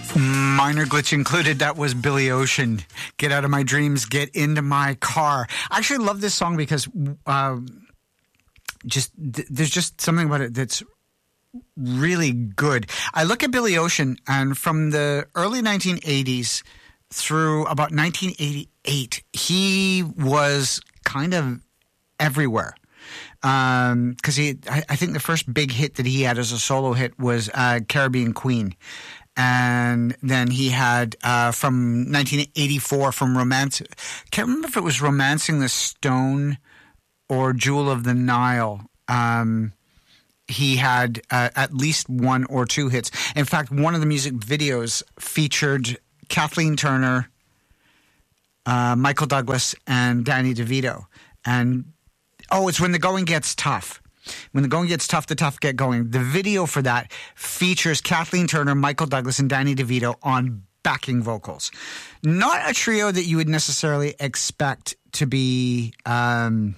Minor glitch included. That was Billy Ocean. Get out of my dreams, get into my car. I actually love this song because there's just something about it that's really good. I look at Billy Ocean, and from the early 1980s through about 1988, he was kind of everywhere. Because I think the first big hit that he had as a solo hit was Caribbean Queen. And then he had from 1984 from Romance. Can't remember if it was Romancing the Stone or Jewel of the Nile. He had at least one or two hits. In fact, one of the music videos featured Kathleen Turner, Michael Douglas, and Danny DeVito. And it's When the Going Gets Tough. When the Going Gets Tough, the Tough Get Going. The video for that features Kathleen Turner, Michael Douglas, and Danny DeVito on backing vocals. Not a trio that you would necessarily expect to be on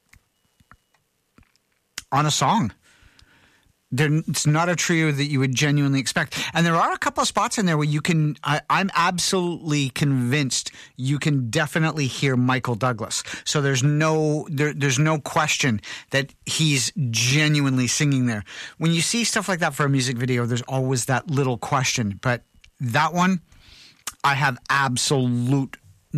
a song. It's not a trio that you would genuinely expect. And there are a couple of spots in there where you can, I'm absolutely convinced you can definitely hear Michael Douglas. So there's no question that he's genuinely singing there. When you see stuff like that for a music video, there's always that little question. But that one, I have absolutely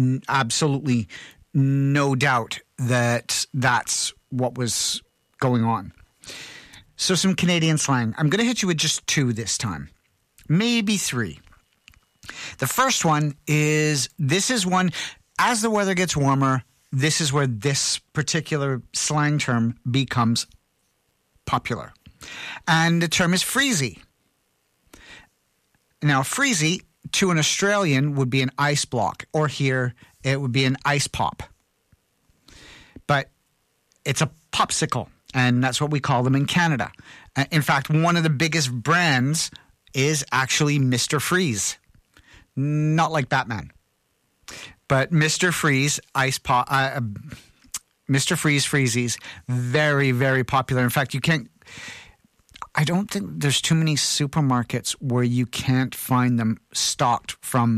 no doubt that that's what was going on. So some Canadian slang. I'm going to hit you with just two this time. Maybe three. The first one is, this is one, as the weather gets warmer, this is where this particular slang term becomes popular. And the term is freezy. Now, freezy to an Australian would be an ice block, or here it would be an ice pop. But it's a popsicle. And that's what we call them in Canada. In fact, one of the biggest brands is actually Mr. Freeze. Not like Batman. But Mr. Freeze Ice Pop, Mr. Freeze Freezies, very, very popular. In fact, I don't think there's too many supermarkets where you can't find them stocked from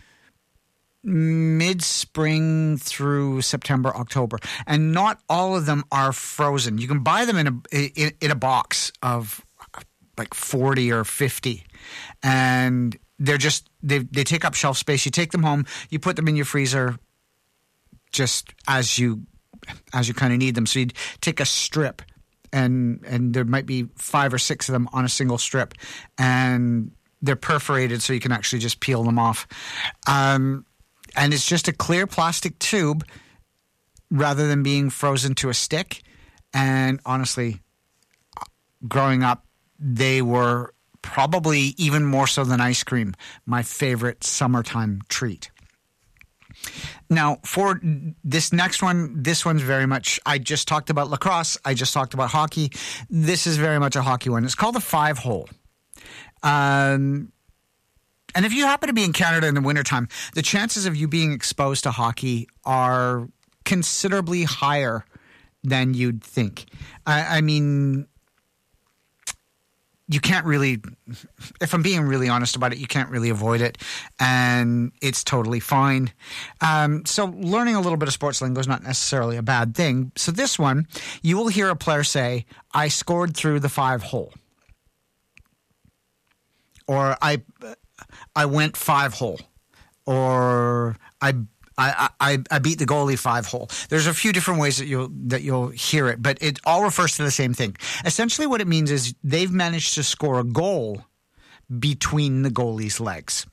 mid-spring through September, October, and not all of them are frozen. You can buy them in a box of like 40 or 50, and they're just they take up shelf space. You take them home, you put them in your freezer, just as you kind of need them. So you'd take a strip, and there might be 5 or 6 of them on a single strip, and they're perforated so you can actually just peel them off. And it's just a clear plastic tube rather than being frozen to a stick. And honestly, growing up, they were probably even more so than ice cream, my favorite summertime treat. Now, for this next one, this one's very much, I just talked about lacrosse. I just talked about hockey. This is very much a hockey one. It's called the 5-hole. And if you happen to be in Canada in the wintertime, the chances of you being exposed to hockey are considerably higher than you'd think. I mean, you can't really, if I'm being really honest about it, you can't really avoid it, and it's totally fine. So learning a little bit of sports lingo is not necessarily a bad thing. So this one, you will hear a player say, "I scored through the 5-hole." Or I went 5-hole, or I beat the goalie 5-hole. There's a few different ways that you'll hear it, but it all refers to the same thing. Essentially, what it means is they've managed to score a goal between the goalie's legs.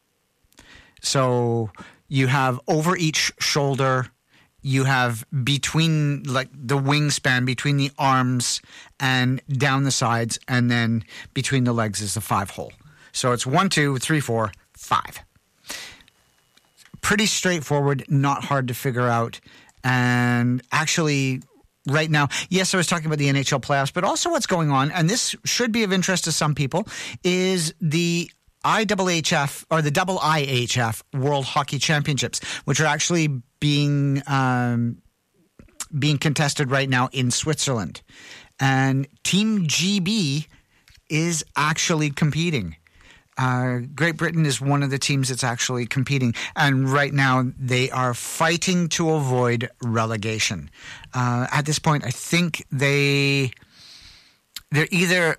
So you have over each shoulder, you have between, like, the wingspan between the arms and down the sides, and then between the legs is the 5-hole. So it's 1, 2, 3, 4, 5. Pretty straightforward, not hard to figure out. And actually, right now, yes, I was talking about the NHL playoffs, but also what's going on, and this should be of interest to some people, is the IHF or the IIHF World Hockey Championships, which are actually being contested right now in Switzerland. And Team GB is actually competing. Great Britain is one of the teams that's actually competing, and right now they are fighting to avoid relegation. At this point, I think they're either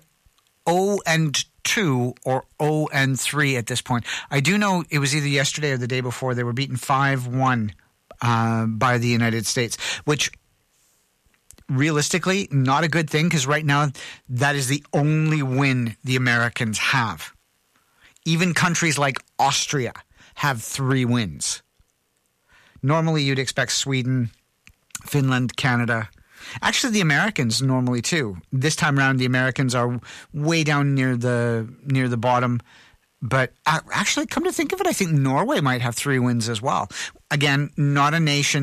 0-2 or 0-3 at this point. I do know it was either yesterday or the day before they were beaten 5-1 by the United States, which realistically not a good thing, because right now that is the only win the Americans have. Even countries like Austria have 3 wins. Normally you'd expect Sweden, Finland, Canada. Actually, the Americans normally too. This time around, the Americans are way down near the bottom. But actually, come to think of it, I think Norway might have 3 wins as well. Again, not a nation